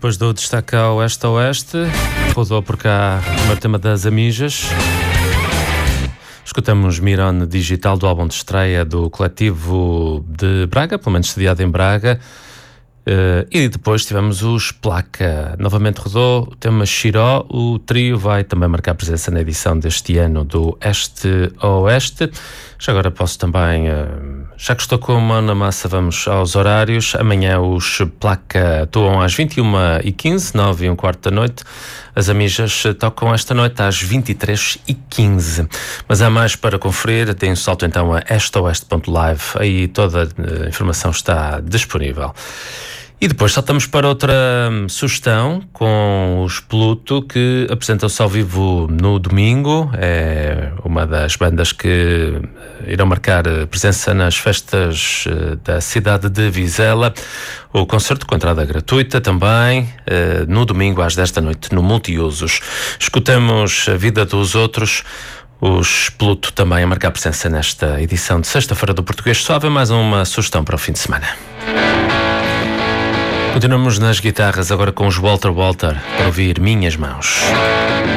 depois do destaque ao Oeste, rodou por cá o primeiro tema das Amijas. Escutamos Mirone Digital do álbum de estreia do coletivo de Braga, pelo menos sediado em Braga. E depois tivemos os Placa. Novamente rodou o tema Xiró. O trio vai também marcar presença na edição deste ano do Este ao Oeste. Já agora posso também, já que estou com a mão na massa, vamos aos horários. Amanhã os Placa atuam às 21h15, 9h15 da noite. As Amijas tocam esta noite às 23h15. Mas há mais para conferir. Tem um salto então a estaoeste.live. Aí toda a informação está disponível. E depois saltamos para outra sugestão com os Pluto, que apresentam-se ao vivo no domingo. É uma das bandas que irão marcar presença nas festas da cidade de Vizela. O concerto com entrada gratuita também, no domingo às 10 da noite, no Multiusos. Escutamos A Vida dos Outros. Os Pluto também a marcar presença nesta edição de sexta-feira do Português Suave. Mais uma sugestão para o fim de semana. Continuamos nas guitarras agora com os Walter para ouvir Minhas Mãos.